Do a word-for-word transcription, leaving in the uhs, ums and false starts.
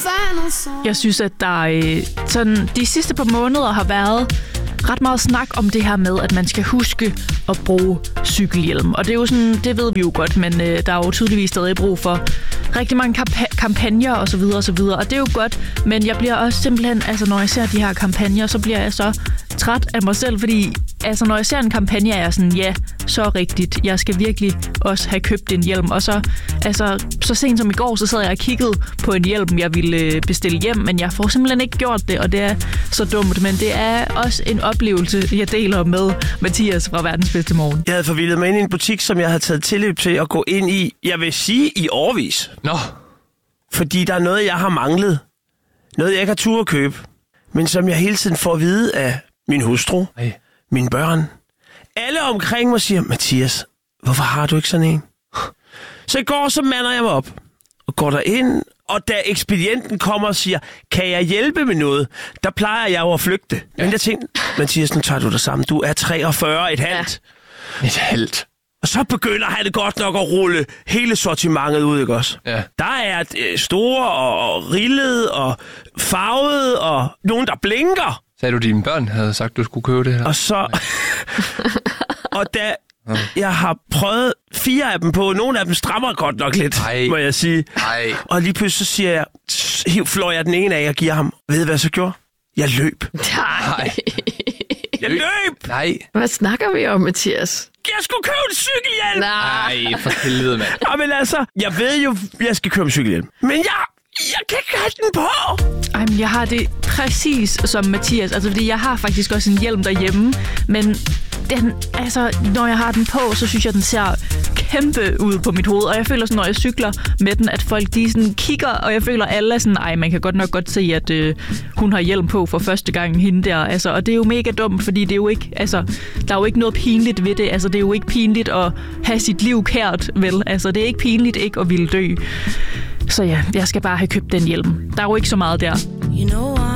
Jeg synes, at der øh, sådan, de sidste par måneder har været ret meget snak om det her med, at man skal huske at bruge cykelhjelm. Og det er jo sådan, det ved vi jo godt, men øh, der er jo tydeligvis stadig brug for rigtig mange kampa- kampagner og så videre og så videre. Og det er jo godt, men jeg bliver også simpelthen, altså når jeg ser de her kampagner, så bliver jeg så træt af mig selv, fordi altså når jeg ser en kampagne, er jeg sådan, ja, så rigtigt. Jeg skal virkelig også have købt en hjelm. Og så, altså, så sent som i går, så sad jeg og kiggede på en hjelm, jeg ville bestille hjem, men jeg får simpelthen ikke gjort det, og det er så dumt. Men det er også en oplevelse, jeg deler med Mathias fra Verdens Bedste Morgen. Jeg havde forvildet mig ind i en butik, som jeg havde taget tilløb til at gå ind i, jeg vil sige, i årevis. Nå. Fordi der er noget, jeg har manglet. Noget, jeg ikke har tur at købe. Men som jeg hele tiden får at vide af min hustru, Ej. mine børn. Alle omkring mig siger, Mathias, hvorfor har du ikke sådan en? Så i går, så mander jeg mig op og går der ind, og da ekspedienten kommer og siger, kan jeg hjælpe med noget? Der plejer jeg jo at flygte. Ja. Men jeg tænkte, Mathias, nu tager du dig sammen. Du er treogfyrre, et halvt. Ja. Et halvt. Og så begynder han det godt nok at rulle hele sortimentet ud, ikke også? Ja. Der er øh, store og, og rillede og farvede og nogen, der blinker. Sagde du, dine børn havde sagt, du skulle købe det her? Og så... og da jeg har prøvet fire af dem på, nogle af dem strammer godt nok lidt, Ej. må jeg sige. Ej. Og lige pludselig så siger jeg, hiv, flår jeg den ene af og giver ham. Ved du, hvad jeg så gjorde? Jeg løb. Nej. Jeg løb! Nej. Hvad snakker vi om, Mathias? Jeg skulle købe en cykelhjelm! Nej, for helvede, mand. Ja, men altså, jeg ved jo, jeg skal købe en cykelhjelm. Men jeg, jeg kan ikke have den på! Ej, men jeg har det præcis som Mathias. Altså, fordi jeg har faktisk også en hjelm derhjemme. Men den, altså, når jeg har den på, så synes jeg, den ser kæmpe ud på mit hoved. Og jeg føler sådan, når jeg cykler med den, at folk de sådan kigger, og jeg føler alle er sådan, ej, man kan godt nok godt se, at øh, hun har hjelm på for første gang, hende der. Altså, og det er jo mega dumt, fordi det er jo ikke, altså, der er jo ikke noget pinligt ved det. Altså, det er jo ikke pinligt at have sit liv kært, vel? Altså, det er ikke pinligt ikke at ville dø. Så ja, jeg skal bare have købt den hjelm. Der er jo ikke så meget der. You know